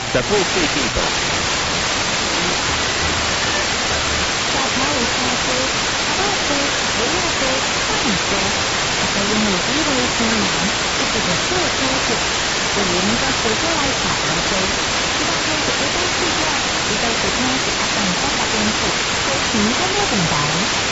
The book people. 小条有下飞，大飞，不要飞，慢飞。在拥有低位飞人，这是个特高度。我连个飞过来小条飞，知道它是一般去掉，一般是它是按照大边数，飞行都没等白。